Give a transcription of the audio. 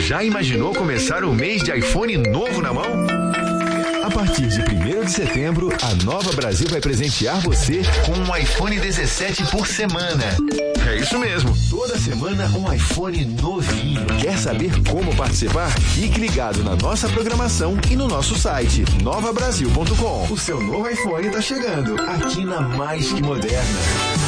Já imaginou começar o mês de iPhone novo na mão? A partir de 1º de setembro, a Nova Brasil vai presentear você com um iPhone 17 por semana. É isso mesmo. Toda semana um iPhone novinho. Quer saber como participar? Fique ligado na nossa programação e no nosso site novabrasil.com. O seu novo iPhone está chegando aqui na Mais Que Moderna.